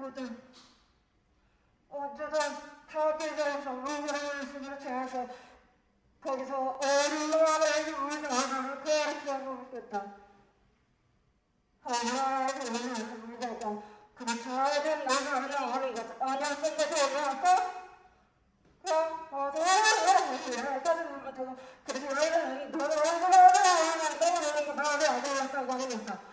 어쩌다 타계에서 물건을 채워서 거기서 얼마나 울다가 그랬으면 좋겠다. 얼마나 울다가 그 작은 나무를 어리가 안녕 생겨서 올라왔고 그럼 어디 그래서 왜 너를 말이 안 되었다고 하니까